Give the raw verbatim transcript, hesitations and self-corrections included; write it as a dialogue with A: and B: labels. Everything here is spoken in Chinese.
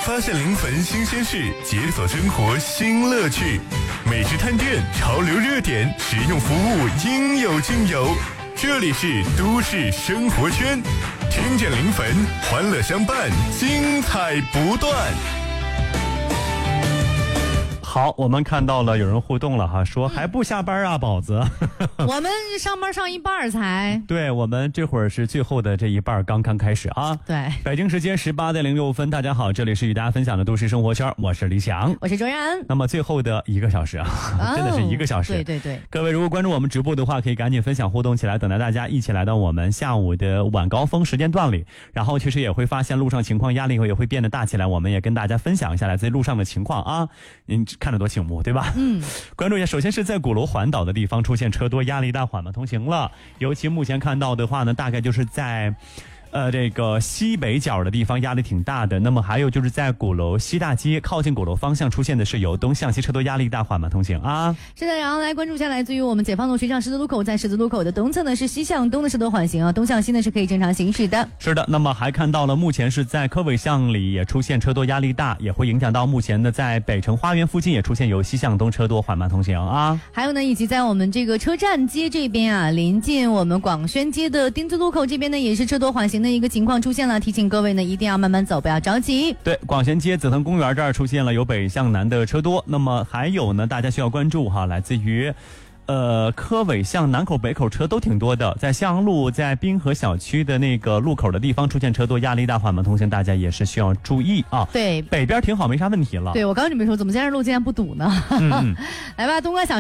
A: 发现临汾新鲜事，解锁生活新乐趣。美食探店，潮流热点，实用服务应有尽有。这里是都市生活圈，听见临汾，欢乐相伴，精彩不断。
B: 好，我们看到了有人互动了哈，说还不下班啊，宝子。
C: 我们上班上一半才。
B: 对，我们这会儿是最后的这一半刚刚开始啊。
C: 对，
B: 北京时间十八点零六分，大家好，这里是与大家分享的都市生活圈，我是李想，
C: 我是卓然。
B: 那么最后的一个小时啊，哦、真的是一个小时。
C: 对对对，
B: 各位如果关注我们直播的话，可以赶紧分享互动起来，等待大家一起来到我们下午的晚高峰时间段里。然后其实也会发现路上情况压力也会变得大起来，我们也跟大家分享一下来自路上的情况啊。您看得多醒目，对吧？
C: 嗯，
B: 关注一下，首先是在鼓楼环岛的地方出现车多压力大缓慢通行了，尤其目前看到的话呢，大概就是在呃，这个西北角的地方压力挺大的。那么还有就是在鼓楼西大街靠近鼓楼方向出现的是由东向西车多压力大缓慢通行啊。
C: 是的，然后来关注一下来自于我们解放路学校十字路口，在十字路口的东侧呢是西向东的车多缓行啊，东向西呢是可以正常行驶的。
B: 是的，那么还看到了目前是在科尾巷里也出现车多压力大，也会影响到目前的在北城花园附近也出现由西向东车多缓慢通行啊。
C: 还有呢，以及在我们这个车站街这边啊，临近我们广宣街的丁字路口这边呢也是车多缓行的一个情况出现了，提醒各位呢一定要慢慢走，不要着急。
B: 对，广宣街紫藤公园这儿出现了由北向南的车多。那么还有呢，大家需要关注哈，来自于呃科尾巷南口北口车都挺多的，在襄阳路在滨河小区的那个路口的地方出现车多压力大缓慢通行，大家也是需要注意啊。
C: 对，
B: 北边挺好，没啥问题了。
C: 对，我刚刚准备说怎么现在路竟然不堵呢？
B: 嗯嗯
C: 来吧，东哥想